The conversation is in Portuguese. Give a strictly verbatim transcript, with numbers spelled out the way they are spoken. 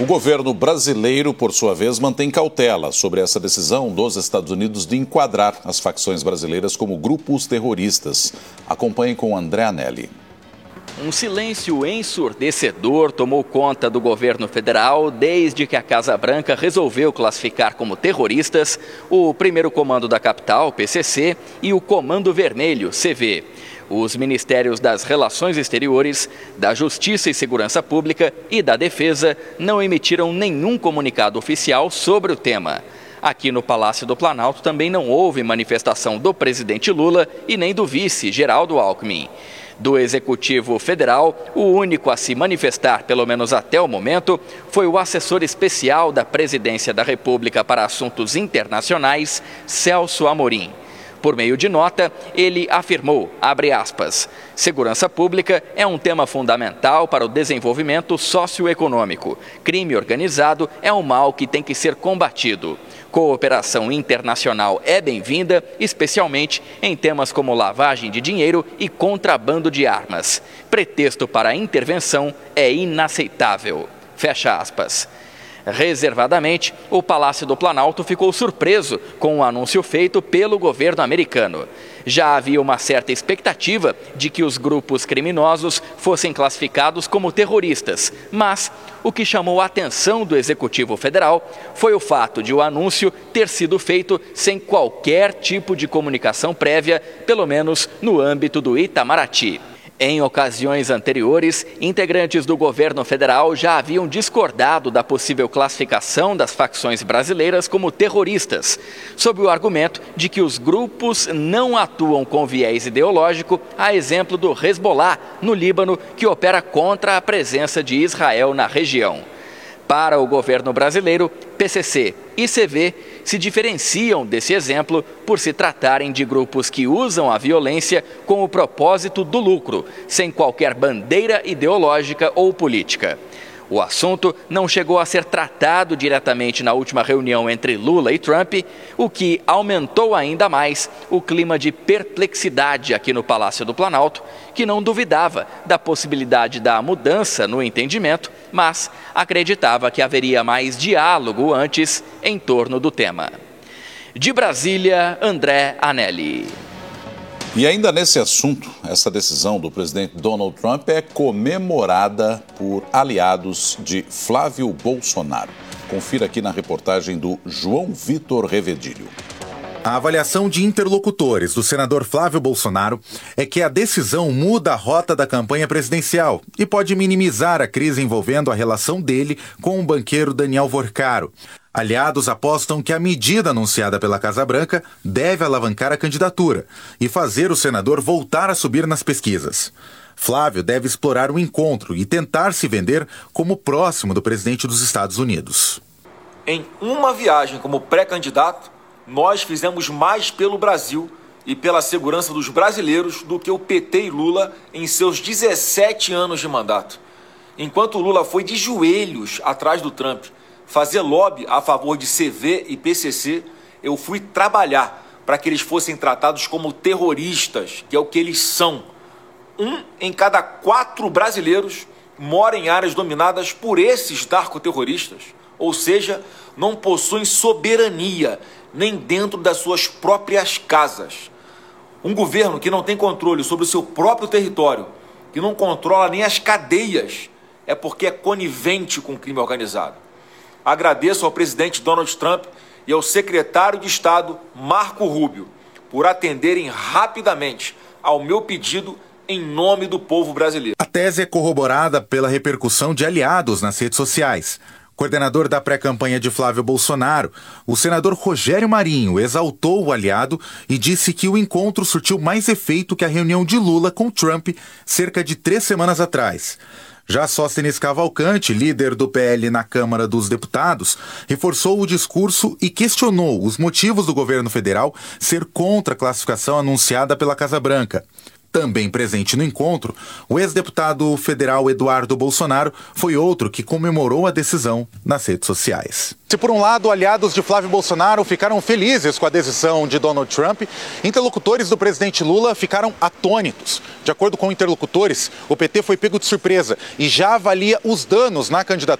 O governo brasileiro, por sua vez, mantém cautela sobre essa decisão dos Estados Unidos de enquadrar as facções brasileiras como grupos terroristas. Acompanhe com André Anelli. Um silêncio ensurdecedor tomou conta do governo federal desde que a Casa Branca resolveu classificar como terroristas o primeiro comando da capital, P C C, e o Comando Vermelho, C V. Os ministérios das Relações Exteriores, da Justiça e Segurança Pública e da Defesa não emitiram nenhum comunicado oficial sobre o tema. Aqui no Palácio do Planalto também não houve manifestação do presidente Lula e nem do vice, Geraldo Alckmin. Do Executivo Federal, o único a se manifestar, pelo menos até o momento, foi o assessor especial da Presidência da República para Assuntos Internacionais, Celso Amorim. Por meio de nota, ele afirmou, abre aspas, segurança pública é um tema fundamental para o desenvolvimento socioeconômico. Crime organizado é um mal que tem que ser combatido. Cooperação internacional é bem-vinda, especialmente em temas como lavagem de dinheiro e contrabando de armas. Pretexto para a intervenção é inaceitável. Fecha aspas. Reservadamente, o Palácio do Planalto ficou surpreso com o anúncio feito pelo governo americano. Já havia uma certa expectativa de que os grupos criminosos fossem classificados como terroristas, mas o que chamou a atenção do Executivo Federal foi o fato de o anúncio ter sido feito sem qualquer tipo de comunicação prévia, pelo menos no âmbito do Itamaraty. Em ocasiões anteriores, integrantes do governo federal já haviam discordado da possível classificação das facções brasileiras como terroristas, sob o argumento de que os grupos não atuam com viés ideológico, a exemplo do Hezbollah, no Líbano, que opera contra a presença de Israel na região. Para o governo brasileiro, P C C e C V se diferenciam desse exemplo por se tratarem de grupos que usam a violência com o propósito do lucro, sem qualquer bandeira ideológica ou política. O assunto não chegou a ser tratado diretamente na última reunião entre Lula e Trump, o que aumentou ainda mais o clima de perplexidade aqui no Palácio do Planalto, que não duvidava da possibilidade da mudança no entendimento, mas acreditava que haveria mais diálogo antes em torno do tema. De Brasília, André Anelli. E ainda nesse assunto, essa decisão do presidente Donald Trump é comemorada por aliados de Flávio Bolsonaro. Confira aqui na reportagem do João Vitor Revedilho. A avaliação de interlocutores do senador Flávio Bolsonaro é que a decisão muda a rota da campanha presidencial e pode minimizar a crise envolvendo a relação dele com o banqueiro Daniel Vorcaro. Aliados apostam que a medida anunciada pela Casa Branca deve alavancar a candidatura e fazer o senador voltar a subir nas pesquisas. Flávio deve explorar o encontro e tentar se vender como próximo do presidente dos Estados Unidos. Em uma viagem como pré-candidato, nós fizemos mais pelo Brasil e pela segurança dos brasileiros do que o P T e Lula em seus dezessete anos de mandato. Enquanto Lula foi de joelhos atrás do Trump fazer lobby a favor de C V e P C C, eu fui trabalhar para que eles fossem tratados como terroristas, que é o que eles são. Um em cada quatro brasileiros mora em áreas dominadas por esses narcoterroristas, ou seja, não possuem soberania nem dentro das suas próprias casas. Um governo que não tem controle sobre o seu próprio território, que não controla nem as cadeias, é porque é conivente com o crime organizado. Agradeço ao presidente Donald Trump e ao secretário de Estado, Marco Rubio, por atenderem rapidamente ao meu pedido em nome do povo brasileiro. A tese é corroborada pela repercussão de aliados nas redes sociais. Coordenador da pré-campanha de Flávio Bolsonaro, o senador Rogério Marinho exaltou o aliado e disse que o encontro surtiu mais efeito que a reunião de Lula com Trump cerca de três semanas atrás. Já Sóstenes Cavalcante, líder do P L na Câmara dos Deputados, reforçou o discurso e questionou os motivos do governo federal ser contra a classificação anunciada pela Casa Branca. Também presente no encontro, o ex-deputado federal Eduardo Bolsonaro foi outro que comemorou a decisão nas redes sociais. Se por um lado, aliados de Flávio Bolsonaro ficaram felizes com a decisão de Donald Trump, interlocutores do presidente Lula ficaram atônitos. De acordo com interlocutores, o P T foi pego de surpresa e já avalia os danos na candidatura